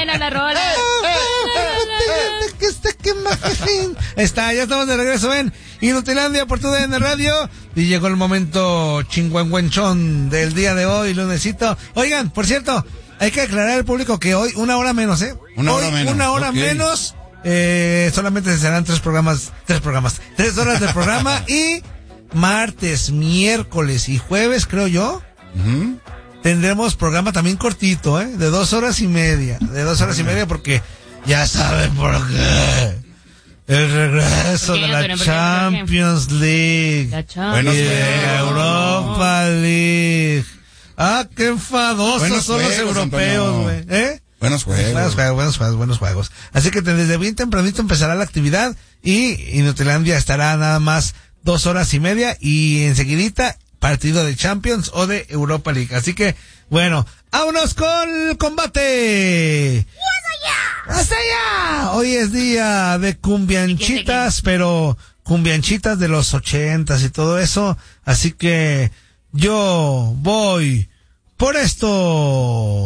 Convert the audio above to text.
buena la rola. Está, ya estamos de regreso en Inutilandia por tu DN Radio. Y llegó el momento chingüengüenchón del día de hoy, lunesito. Oigan, por cierto, hay que aclarar al público que hoy una hora menos, Una hora menos. Solamente serán 3 horas de programa. Y martes, miércoles y jueves, creo yo, tendremos programa también cortito, de 2 horas y media. Porque ya saben por qué. El regreso de la Champions League y de Europa League. Ah, qué enfadosos son los europeos, güey. Buenos juegos. Así que desde bien tempranito empezará la actividad y Inutilandia estará nada más 2 horas y media y enseguidita partido de Champions o de Europa League. Así que, bueno, vámonos con el combate. ¡Hasta allá! Hoy es día de cumbianchitas, pero cumbianchitas de los 80s y todo eso. Así que yo voy por esto.